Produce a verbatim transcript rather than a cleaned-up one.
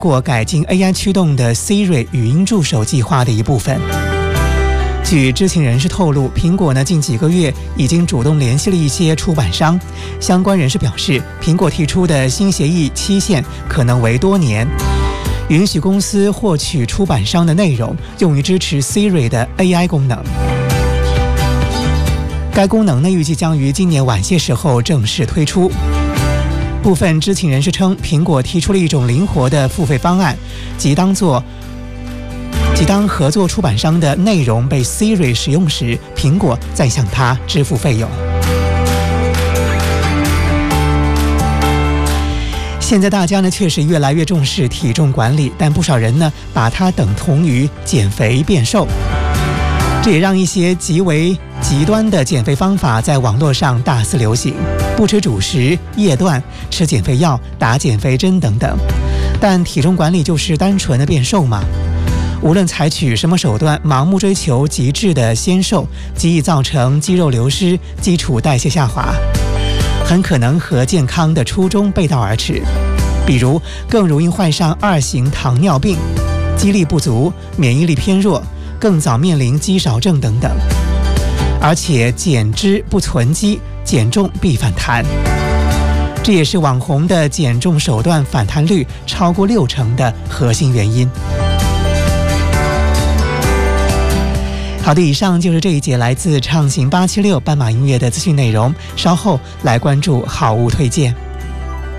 过改进 A I 驱动的 Siri 语音助手计划的一部分。据知情人士透露，苹果呢近几个月已经主动联系了一些出版商。相关人士表示，苹果提出的新协议期限可能为多年，允许公司获取出版商的内容，用于支持 Siri 的 A I 功能。该功能呢预计将于今年晚些时候正式推出。部分知情人士称，苹果提出了一种灵活的付费方案，即当作即当合作出版商的内容被 Siri 使用时，苹果再向它支付费用。现在大家呢确实越来越重视体重管理，但不少人呢把它等同于减肥变瘦，这也让一些极为极端的减肥方法在网络上大肆流行，不吃主食、夜断、吃减肥药、打减肥针等等。但体重管理就是单纯的变瘦吗？无论采取什么手段，盲目追求极致的纤瘦，极易造成肌肉流失、基础代谢下滑，很可能和健康的初衷背道而驰。比如，更容易患上二型糖尿病、肌力不足、免疫力偏弱，更早面临肌少症等等。而且减脂不存肌，减重必反弹，这也是网红的减重手段反弹率超过六成的核心原因。好的，以上就是这一节来自畅行八七六斑马音乐的资讯内容，稍后来关注好物推荐。